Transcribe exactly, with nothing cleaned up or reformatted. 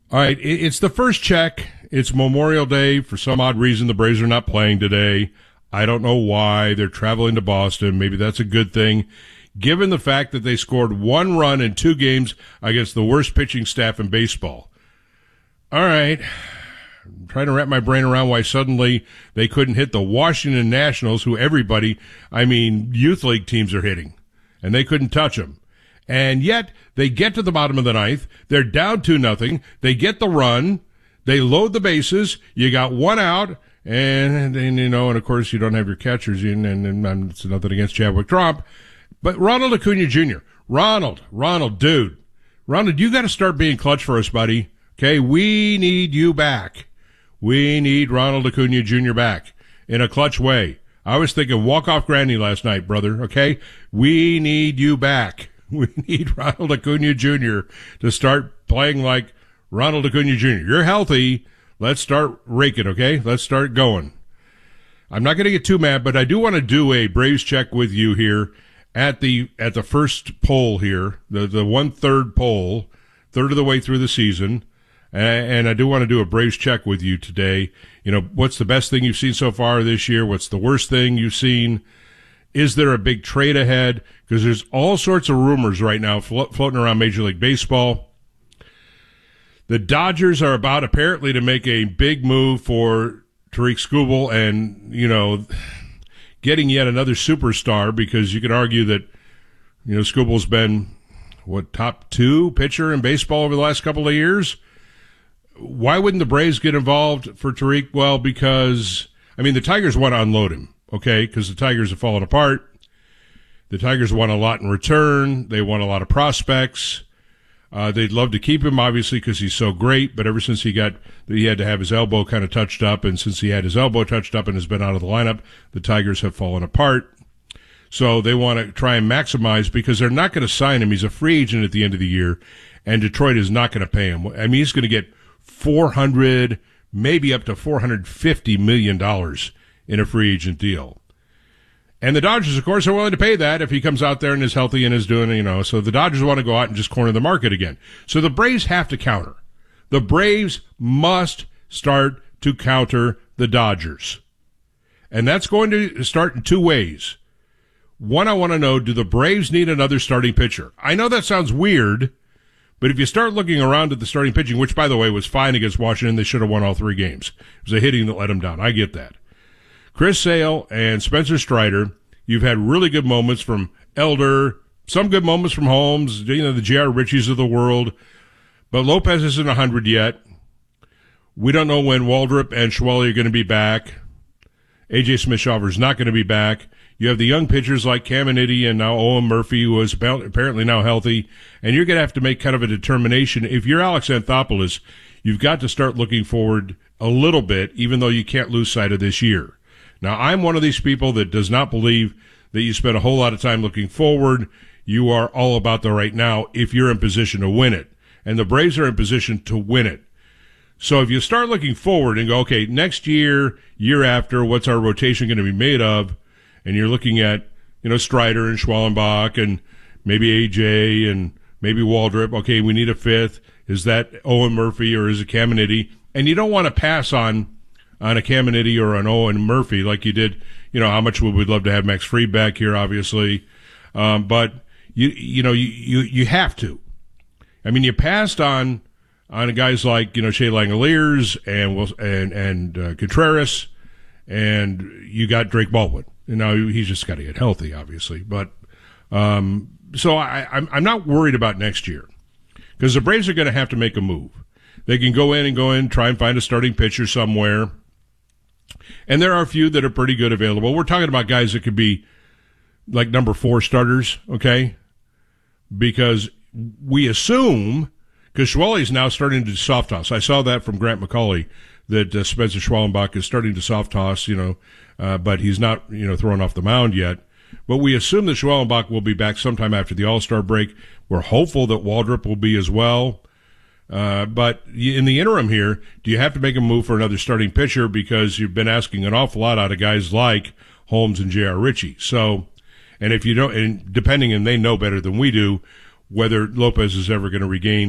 All right, it's the first check. It's Memorial Day. For some odd reason, the Braves are not playing today. I don't know why. They're traveling to Boston. Maybe that's a good thing, given the fact that they scored one run in two games against the worst pitching staff in baseball. All right. I'm trying to wrap my brain around why suddenly they couldn't hit the Washington Nationals, who everybody, I mean, youth league teams are hitting, and they couldn't touch them. And yet, they get to the bottom of the ninth. They're down two nothing. They get the run. They load the bases. You got one out. And, and you know, and of course, you don't have your catchers in. And, and, and it's nothing against Chadwick Tromp. But Ronald Acuna Junior Ronald, Ronald, dude. Ronald, you got to start being clutch for us, buddy. Okay? We need you back. We need Ronald Acuna Junior back in a clutch way. I was thinking walk-off granny last night, brother. Okay? We need you back. We need Ronald Acuna Junior to start playing like Ronald Acuna Junior You're healthy. Let's start raking, okay? Let's start going. I'm not going to get too mad, but I do want to do a Braves check with you here at the at the first poll here, the the one-third poll, third of the way through the season. And I do want to do a Braves check with you today. You know, what's the best thing you've seen so far this year? What's the worst thing you've seen? Is there a big trade ahead? Because there's all sorts of rumors right now flo- floating around Major League Baseball. The Dodgers are about apparently to make a big move for Tarik Skubal and, you know, getting yet another superstar, because you could argue that, you know, Skubal's been, what, top two pitcher in baseball over the last couple of years? Why wouldn't the Braves get involved for Tarik? Well, because, I mean, the Tigers want to unload him. Okay, because the Tigers have fallen apart. The Tigers want a lot in return. They want a lot of prospects. Uh, they'd love to keep him, obviously, because he's so great. But ever since he got, he had to have his elbow kind of touched up, and since he had his elbow touched up and has been out of the lineup, the Tigers have fallen apart. So they want to try and maximize, because they're not going to sign him. He's a free agent at the end of the year, and Detroit is not going to pay him. I mean, he's going to get four hundred, maybe up to four hundred fifty million dollars in a free agent deal. And the Dodgers, of course, are willing to pay that if he comes out there and is healthy and is doing, you know, so the Dodgers want to go out and just corner the market again. So the Braves have to counter. The Braves must start to counter the Dodgers. And that's going to start in two ways. One, I want to know, do the Braves need another starting pitcher? I know that sounds weird, but if you start looking around at the starting pitching, which, by the way, was fine against Washington, they should have won all three games. It was a hitting that let them down. I get that. Chris Sale and Spencer Strider, you've had really good moments from Elder, some good moments from Holmes, you know, the J R. Richies of the world, but Lopez isn't one hundred yet. We don't know when Waldrop and Schwally are going to be back. A J. Smith-Shawver is not going to be back. You have the young pitchers like Caminiti and now Owen Murphy, who is apparently now healthy, and you're going to have to make kind of a determination. If you're Alex Anthopoulos, you've got to start looking forward a little bit, even though you can't lose sight of this year. Now, I'm one of these people that does not believe that you spend a whole lot of time looking forward. You are all about the right now if you're in position to win it. And the Braves are in position to win it. So if you start looking forward and go, okay, next year, year after, what's our rotation going to be made of? And you're looking at, you know, Strider and Schwallenbach and maybe A J and maybe Waldrop. Okay, we need a fifth. Is that Owen Murphy or is it Caminiti? And you don't want to pass on on a Caminiti or an Owen Murphy like you did. You know, how much would we love to have Max Fried back here, obviously. Um, but, you you know, you, you, you have to. I mean, you passed on on guys like, you know, Shea Langoliers and and and uh, Contreras, and you got Drake Baldwin. And now he's just got to get healthy, obviously. But um, so I, I'm I'm not worried about next year, because the Braves are going to have to make a move. They can go in and go in, try and find a starting pitcher somewhere. And there are a few that are pretty good available. We're talking about guys that could be like number four starters, okay? Because we assume, because Schwally's now starting to soft toss. I saw that from Grant McCauley, that uh, Spencer Schwallenbach is starting to soft toss, you know, uh, but he's not, you know, thrown off the mound yet. But we assume that Schwallenbach will be back sometime after the All-Star break. We're hopeful that Waldrop will be as well. Uh, but in the interim here, do you have to make a move for another starting pitcher, because you've been asking an awful lot out of guys like Holmes and J R. Ritchie? So, and if you don't, and depending, and they know better than we do, whether Lopez is ever going to regain